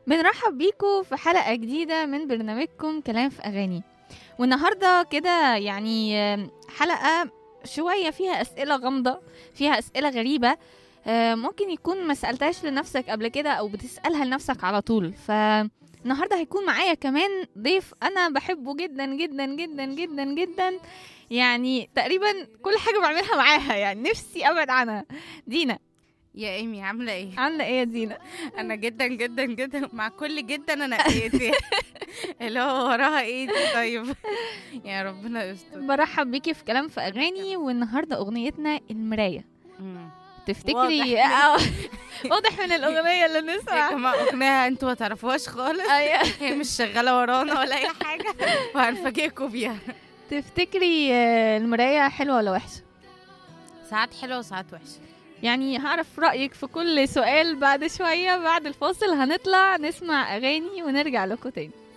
بنرحب بيكم في حلقة جديدة من برنامجكم كلام في أغاني. والنهاردة كده يعني حلقة شوية فيها أسئلة غامضة، فيها أسئلة غريبة. ممكن يكون ما سألتهاش لنفسك قبل كده أو بتسألها لنفسك على طول. فالنهاردة هيكون معايا كمان ضيف أنا بحبه جدا جدا جدا جدا جدا، يعني تقريبا كل حاجة بعملها معاها، يعني نفسي أبعد عنها. دينا، يا ايمي عامله ايه؟ عاملة إيه يا دينا؟ انا جدا جدا جدا مع كل جدا انا ايه اللي هو وراها ايه دي؟ طيب يا ربنا يستر. برحب بيكي في كلام في أغاني، والنهاردة أغنيتنا المراية. مم. تفتكري واضح من الأغنية اللي يا نسمع. جماعه اغنيه انتوا ما تعرفوهاش خالص، أيوة. هي مش شغاله ورانا ولا اي حاجه وهنفاجئكم بيها. تفتكري المراية حلوة ولا وحشة؟ ساعات حلوه وساعات وحشه. يعني هعرف رأيك في كل سؤال بعد شوية. بعد الفاصل هنطلع نسمع أغاني ونرجع لكم تاني.